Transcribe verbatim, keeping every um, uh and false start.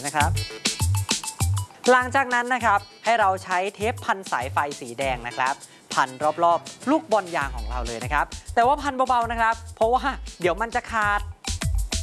นะครับหลังจากนั้นนะครับให้เราใช้เทปพันสายไฟสีแดงนะครับพันรอบๆลูกบอลยางของเราเลยนะครับแต่ว่าพันเบาๆนะครับเพราะว่าเดี๋ยวมันจะขาด